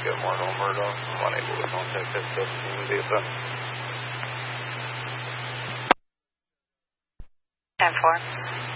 Good morning, Murdoch. I'm unable to contact that substitute DFM. 10-4.